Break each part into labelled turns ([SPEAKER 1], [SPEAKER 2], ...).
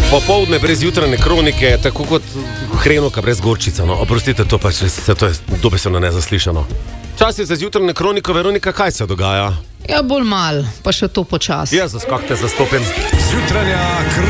[SPEAKER 1] Popoldne brez jutranje kronike, tako kot hrenovka brez gorčica. No. Oprostite, to pač to je dobesedno nezaslišano. Čas je za zjutranje kroniko, Veronika, kaj se dogaja?
[SPEAKER 2] Ja, bolj mal, pa še to počas.
[SPEAKER 1] Jezus, kak te zastopim.
[SPEAKER 3] Zjutranja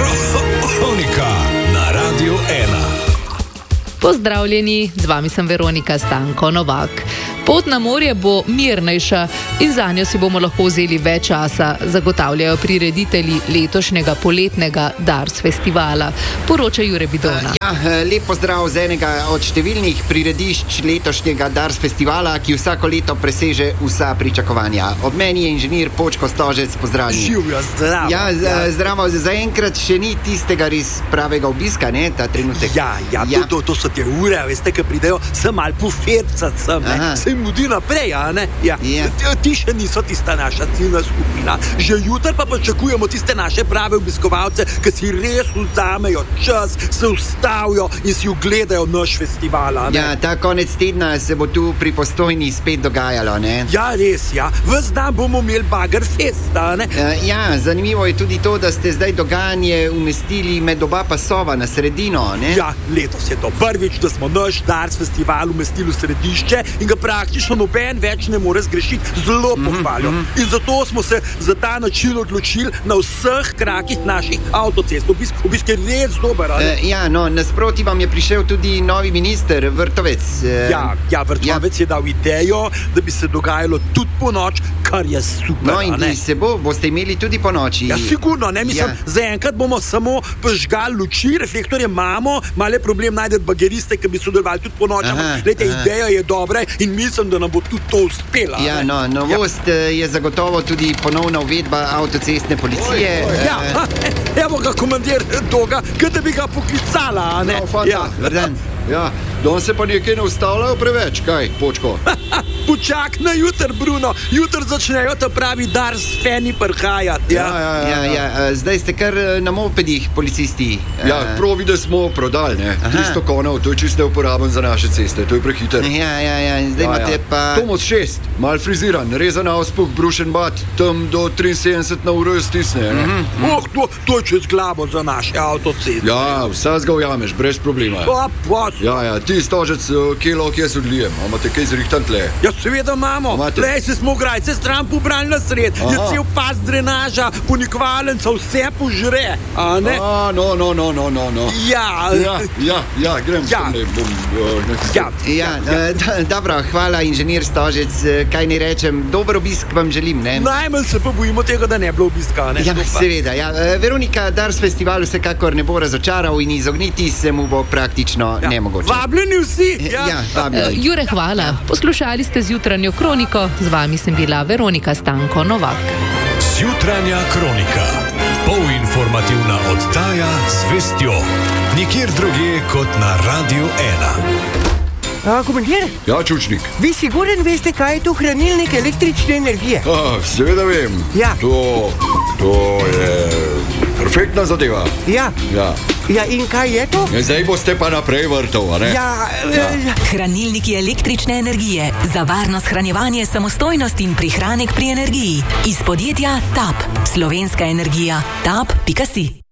[SPEAKER 3] kronika na Radiu 1.
[SPEAKER 2] Pozdravljeni, z vami sem Veronika Stanko Novak. Pot na morje bo mirnejša in zanjo si bomo lahko vzeli več časa, zagotavljajo prireditelji letošnjega poletnega Dars festivala. Poroča Jure Bidona.
[SPEAKER 4] Lep pozdrav z enega od številnih priredišč letošnjega Dars festivala, ki vsako leto preseže vsa pričakovanja. Ob meni je inženir Počko Stožec, pozdravljeni.
[SPEAKER 5] Živjo, zdravo.
[SPEAKER 4] Zdravo, zaenkrat še ni tistega res pravega obiska, ne, ta trenutek.
[SPEAKER 5] To so te ure, veste, ki pridejo sem mal pofircat sem, ne, se jim mudi naprej, a ne? Ti še niso tista naša ciljna skupina. Že jutri pa pričakujemo tiste naše prave obiskovalce, ki si res vzamejo čas, se ustavijo in si ogledajo naš festival, a ne?
[SPEAKER 4] Ja, ta konec tedna se bo tu pri Postojni spet dogajalo, ne?
[SPEAKER 5] Ja, res, ja. Ves dan bomo imeli Bagger Fest, a ne?
[SPEAKER 4] Zanimivo je tudi to, da ste zdaj dogajanje umestili med oba pasova na sredino, ne?
[SPEAKER 5] Ja, letos je to prvič, da smo naš Dars festival umestili v središče in ga praktično noben več ne more zgrešiti. Zelo pohvaljo. In zato smo se za ta način odločili na vseh krakih naših avtocest. Obisk je res dober, ali?
[SPEAKER 4] Nasproti vam je prišel tudi novi minister, Vrtovec.
[SPEAKER 5] Vrtovec je dal idejo, da bi se dogajalo tudi po noč, kar je super,
[SPEAKER 4] No in se boste imeli tudi po noči.
[SPEAKER 5] Ja, sigurno, ne, mislim, zaenkrat bomo samo požgali luči, reflektorje imamo, malo je problem najti bageriste, ki bi sodelovali tudi po noči. Ideja je dobra in mislim, da nam bo tudi to uspela.
[SPEAKER 4] Novost je zagotovo tudi ponovna uvedba avtocestne policije.
[SPEAKER 5] Evo ga komandir toga, da bi ga poklicala, a ne?
[SPEAKER 6] Danes se pa nekaj ne ustavljajo preveč, kaj, Počko?
[SPEAKER 5] Počak na jutr, Bruno. Jutr začnejo ta pravi Dars feni prhajati.
[SPEAKER 4] Zdaj ste kar na mopedih, policisti.
[SPEAKER 6] Pravi, da smo prodali, ne? 300 konov, to je čisto neuporaben za naše ceste, to je prehiter.
[SPEAKER 4] Zdaj imate pa...
[SPEAKER 6] Tomos 6, mal friziran, rezan auspuh, brušen bat, tam do 73 na uro stisne, ne?
[SPEAKER 5] To je čez glavo za naše avtoceste.
[SPEAKER 6] Vsaj ga ujameš, brez problema. Ti Stožec, kje se odlijem? Imate kaj zrihtan tle?
[SPEAKER 5] Ja, seveda imamo. Lej, se smo grajce stran pobrali na sred. Je cel pas drenaža, ponikvalenca, vse požre, a ne?
[SPEAKER 6] No. Grem sem
[SPEAKER 4] Dobro, hvala, inženir Stožec. Kaj ne rečem, dober obisk vam želim, ne?
[SPEAKER 5] Najmanj se pa bojimo tega, da ne bilo obiska, ne?
[SPEAKER 4] Seveda, Veronika, Dars festival vsekakor ne bo razočaral in izogniti se mu bo praktično nemogoče.
[SPEAKER 5] Vabljeni vsi!
[SPEAKER 2] Jure, hvala. Poslušali ste zjutranjo kroniko, z vami sem bila Veronika Stanko Novak.
[SPEAKER 3] Zjutranja kronika. Polinformativna oddaja z vestjo. Nikjer drugje kot na Radiu 1.
[SPEAKER 7] Komandir?
[SPEAKER 6] Ja, Čučnik.
[SPEAKER 7] Vi siguren veste, kaj je to hranilnik električne energije?
[SPEAKER 6] Seveda vem. To je perfektna zadeva.
[SPEAKER 7] In kaj je to?
[SPEAKER 6] Zdaj boste pa naprej vrtov, a ne?
[SPEAKER 8] Hranilniki električne energije. Za varno shranjevanje, samostojnost in prihranek pri energiji. Iz podjetja TAP. Slovenska energija. TAP.si